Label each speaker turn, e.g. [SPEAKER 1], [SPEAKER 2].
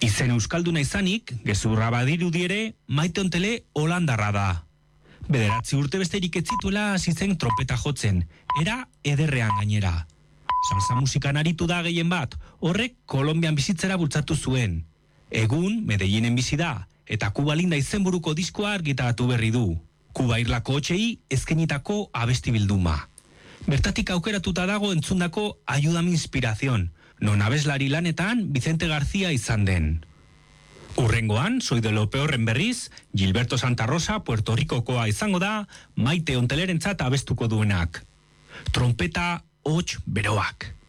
[SPEAKER 1] Izen euskalduna izanik, gezurra badirudi ere, Maite Ontele holandarra da. 9 urte besterik ez zituela hasi zen trompeta jotzen, era ederrean gainera. Salsa musikan aritu da gehien bat, horrek Kolonbian bizitzera bultzatu zuen. Egun, Medellinen bizi da, eta Kuba Linda izenburuko diskoa argitaratu berri du. Kuba irlako hotxei eskainitako abesti bilduma. Bertatik aukeratuta dago entzundako Ayúdame Inspiración, non abeslari lanetan Vicente García izan den. Urrengoan, Soy de lo peorren berriz, Gilberto Santa Rosa Puerto Ricokoa izango da, Maite Ontelerentzat abestuko duenak. Trompeta hots beroak.